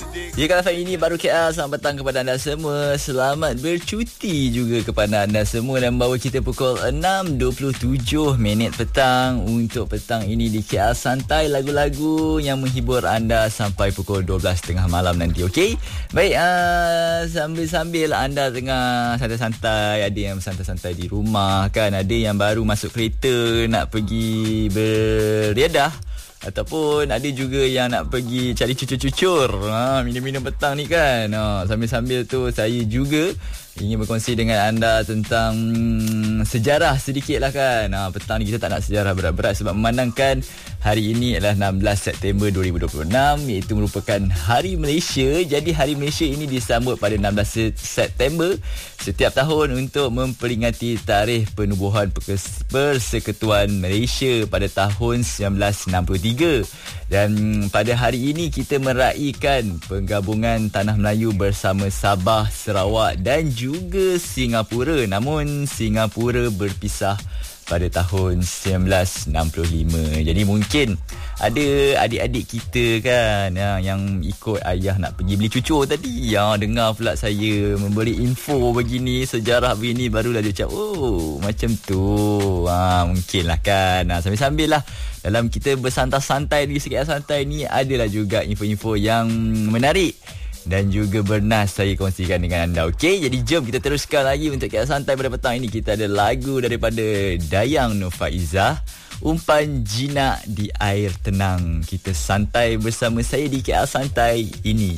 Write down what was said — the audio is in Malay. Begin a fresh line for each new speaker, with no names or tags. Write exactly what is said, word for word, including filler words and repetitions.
Ya, kalau hari ini baru K L, selamat petang kepada anda semua. Selamat bercuti juga kepada anda semua. Dan bawa kita pukul enam dua puluh tujuh minit petang. Untuk petang ini di K L Santai, lagu-lagu yang menghibur anda sampai pukul dua belas tiga puluh malam nanti, okey? Baik, uh, sambil-sambil anda tengah santai-santai, ada yang santai-santai di rumah kan, ada yang baru masuk kereta nak pergi beriadah, ataupun ada juga yang nak pergi cari cucur-cucur, ha, minum-minum petang ni kan. Ha, sambil-sambil tu saya juga ingin berkongsi dengan anda tentang hmm, sejarah sedikit lah kan. Ha, petang ni kita tak nak sejarah berat-berat sebab memandangkan hari ini adalah enam belas September dua ribu dua puluh enam, iaitu merupakan Hari Malaysia. Jadi Hari Malaysia ini disambut pada enam belas September setiap tahun untuk memperingati tarikh penubuhan Persekutuan Malaysia pada tahun sembilan belas enam puluh tiga. Dan pada hari ini kita meraihkan penggabungan Tanah Melayu bersama Sabah, Sarawak dan juga Singapura. Namun Singapura berpisah pada tahun sembilan belas enam puluh lima. Jadi mungkin ada adik-adik kita kan, ya, yang ikut ayah nak pergi beli cucur tadi, ya, dengar pula saya memberi info begini, sejarah begini, barulah dia cakap, oh macam tu. Ha, mungkin lah kan. Ha, sambil-sambil lah dalam kita bersantai-santai di K L Santai ni, adalah juga info-info yang menarik dan juga bernas saya kongsikan dengan anda. Okey, jadi jom kita teruskan lagi untuk K L Santai pada petang ini. Kita ada lagu daripada Dayang Nur Faizah, Umpan Jinak di Air Tenang. Kita santai bersama saya di K L Santai ini.